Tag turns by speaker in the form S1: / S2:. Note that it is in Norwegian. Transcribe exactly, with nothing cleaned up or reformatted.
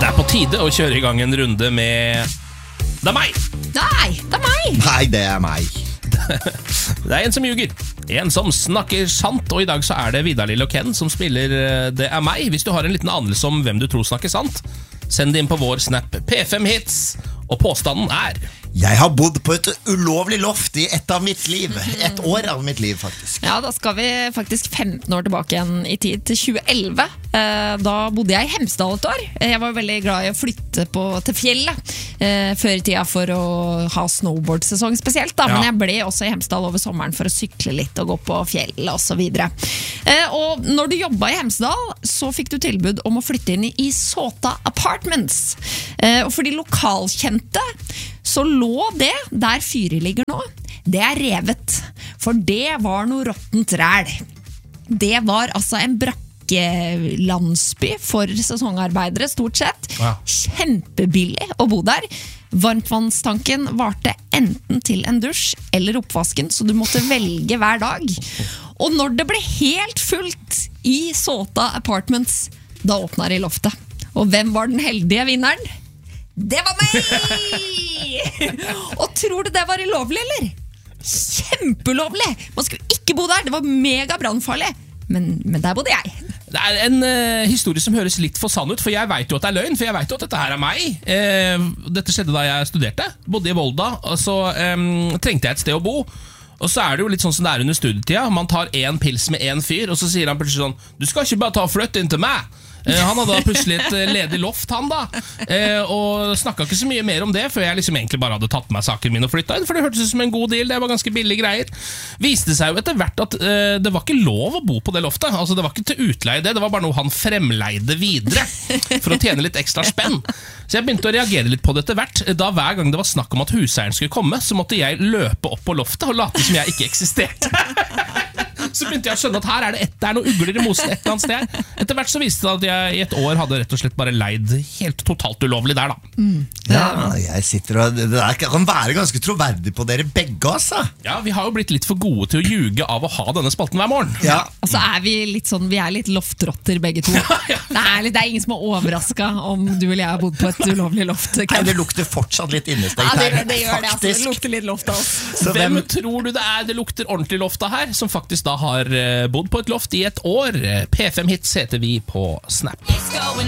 S1: er på tide å kjøre i gang en runde med Det er meg!
S2: Nei, det er meg!
S3: Nei, det er meg.
S1: Det er en som ljuger, en som snakker sant. Og i dag så er det Vidar Lill og Ken som spiller Det er meg. Hvis du har en liten anelse om hvem du tror snakker sant, send det inn på vår Snap P fem Hits. Og påstanden er:
S3: Jeg har bodd på et ulovlig loft i ett av mitt liv. Et år av mitt liv, faktisk.
S2: Ja, da skal vi faktisk femten år tilbake igjen i tid, til tjue elleve. Da bodde jeg i Hemsedal et år. Jeg var veldig glad i å flytte på, til fjellet før i tida for å ha snowboardsesong spesielt. Da. Men
S1: Ja.
S2: jeg ble også i Hemsedal over sommeren for å sykle litt og gå på fjellet og så videre. Og når du jobbet i Hemsedal, så fikk du tilbud om å flytte inn i Såta Apartments. Og for de lokalkjente så lå det der fyret ligger nå, det er revet. For det var noe råttent ræl. Det var altså en brakkelandsby for sesongarbeidere, stort sett.
S1: Ja.
S2: Kjempebillig å bo der. Varmtvannstanken varte enten til en dusj eller oppvasken, så du måtte velge hver dag. Og når det ble helt fullt i Såta Apartments, da åpnet det i loftet. Og hvem var den heldige vinneren? Det var meg! Og tror du det var ulovlig, eller? Kjempelovlig! Man skulle ikke bo der, det var mega brannfarlig. Men, men der bodde jeg.
S1: Det er en uh, historie som høres litt for sann ut, for jeg vet jo at det er løgn, for jeg vet jo at dette her er meg. Uh, dette skjedde da jeg studerte, bodde i Volda, og så um, trengte jeg et sted å bo. Og så er det jo litt sånn som det er under studietida. Man tar en pils med en fyr, og så sier han plutselig sånn: du skal ikke bare ta og flytte inn til meg. Uh, han hadde da plutselig et uh, ledig loft, han da. Uh, og snakket ikke så mye mer om det, for jeg liksom egentlig bare hadde tatt med saken min og flyttet inn, for det hørtes ut som en god deal, det var ganske billige greier. Viste seg jo etter hvert at uh, det var ikke lov å bo på det loftet. Altså det var ikke til utleie det, det var bare noe han fremleide videre for å tjene litt ekstra spenn. Så jeg begynte å reagere litt på det etter hvert. Da hver gang det var snakk om at huseieren skulle komme, så måtte jeg løpe opp på loftet og late som jeg ikke eksisterte. Så begynte jeg å skjønne at her er det, et, det er noe ugler i mosen et eller annet sted. Etter hvert så viste det at jeg i et år hadde rett og slett bare leid helt totalt ulovlig der da.
S2: Mm.
S3: Ja, jeg sitter og Det der kan være ganske troverdig på dere begge, altså.
S1: Ja, vi har jo blitt litt for gode til å ljuge av å ha denne spalten hver morgen.
S3: Ja.
S2: Og så er vi litt sånn, vi er litt loftrotter begge to.
S1: ja.
S2: Det er, litt, det er ingen som er overrasket om du eller jeg har bodd på et ulovlig loft.
S3: Nei, det lukter fortsatt litt innestengt
S2: Ja, det,
S3: her.
S2: det gjør det, altså. Det
S3: faktisk.
S2: lukter litt loft av oss.
S3: Så
S1: Hvem
S3: hvem
S1: tror du det er det lukter ordentlig loft av her, som faktisk da har eh, bodd på et loft i et år? P fem Hits heter vi på Snap.
S4: It's going